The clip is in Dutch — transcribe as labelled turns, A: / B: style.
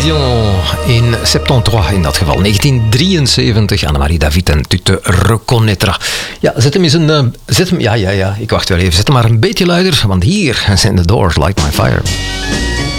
A: Dion in 73, in dat geval 1973. Annemarie David en Tu te reconnaîtras. Ja, zet hem eens een... Ja, ik wacht wel even. Zet hem maar een beetje luider, want hier zijn The Doors, Light My Fire.